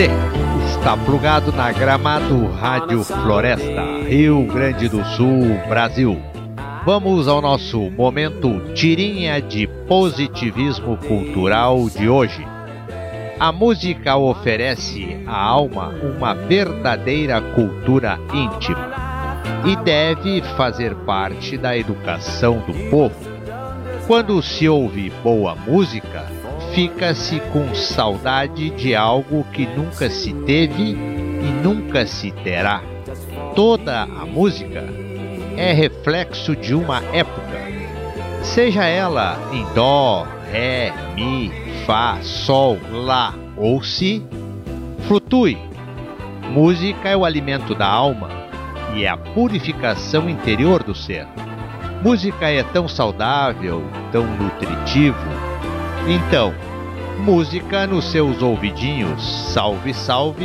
Você está plugado na Gramado Rádio Floresta, Rio Grande do Sul, Brasil. Vamos ao nosso momento tirinha de positivismo cultural de hoje. A música oferece à alma uma verdadeira cultura íntima e deve fazer parte da educação do povo. Quando se ouve boa música, fica-se com saudade de algo que nunca se teve e nunca se terá. Toda a música é reflexo de uma época, seja ela em dó, ré, mi, fá, sol, lá ou si, flutue. Música é o alimento da alma e é a purificação interior do ser. Música é tão saudável, tão nutritivo. Então, música nos seus ouvidinhos, salve, salve.